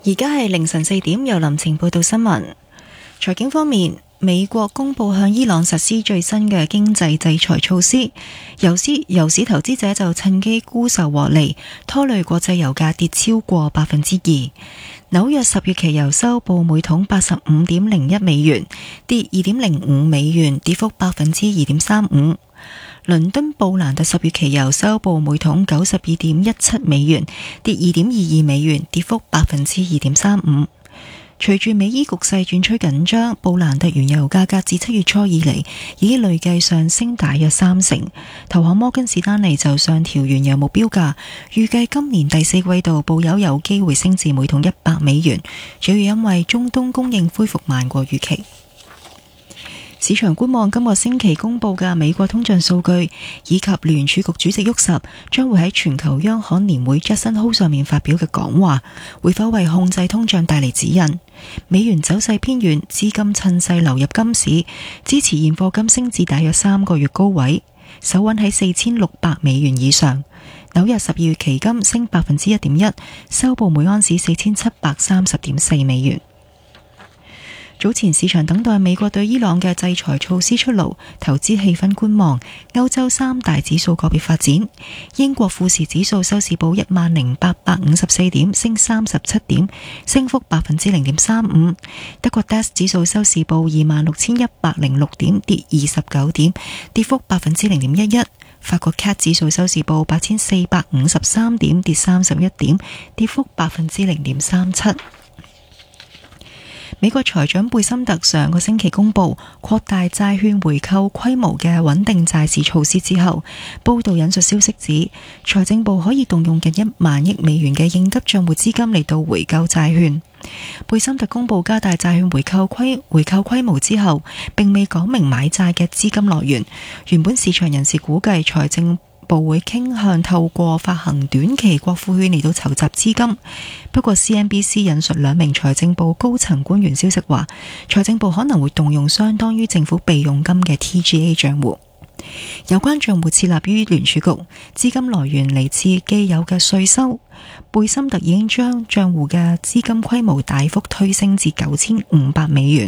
而家係凌晨4點，由林晴報道新聞。財經方面，美國公布向伊朗實施最新嘅經濟制裁措施，油市投資者就趁機沽售獲利，拖累國際油價跌超過2%。紐約10月期油收報每桶85.01美元，跌2.05美元，跌幅2.35%。倫敦布蘭特10月期油收報每桶92.17美元，跌2.22美元，跌幅2.35%。隨住美伊局勢轉趨緊張，布蘭特原油價格自7月初以嚟已經累計上升大約30%。投行摩根士丹利就上調原油目標價，預計今年第4季度布油有機會升至每桶100美元，主要因為中東供應恢復慢過預期。市場觀望今個星期公布嘅美國通脹數據，以及聯儲局主席沃什將會喺全球央行年會 Jackson Hole 上面發表嘅講話，會否為控制通脹帶嚟指引？美元走勢偏軟，資金趁勢流入金市，支持現貨金升至大約3個月高位，守穩喺4600美元以上。紐約12月期金升1.1%，收報每盎司4730.4美元。早前市場等待美國對伊朗嘅制裁措施出爐，投資氣氛觀望。歐洲3大指數個別發展，英國富時指數收市報10,854點，升37點，升幅0.35%。德國 DAX 指數收市報26,106點，跌29點，跌幅0.11%。法國 CAC 指數收市報8,453點，跌31點，跌幅0.37%。美國財長貝森特上個星期公布擴大債券回購規模嘅穩定債市措施之後，報道引述消息指，財政部可以動用近1萬億美元嘅應急賬戶資金嚟到回購債券。貝森特公布加大債券回購規模之後，並未講明買債嘅資金來源。原本市場人士估計財政部會傾向透過發行短期國庫券嚟到籌集資金，不過 CNBC 引述2名財政部高層官員消息話，財政部可能會動用相當於政府備用金嘅 TGA 賬戶。有關賬戶設立於聯儲局，資金來源嚟自既有嘅稅收。貝森特已經將賬戶嘅資金規模大幅推升至9500美元，